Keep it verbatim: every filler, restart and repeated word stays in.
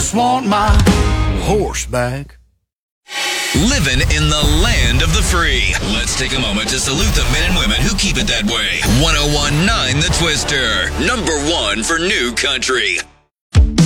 just want my horse back. Living in the land of the free. Let's take a moment to salute the men and women who keep it that way. one oh one point nine The Twister. Number one for new country.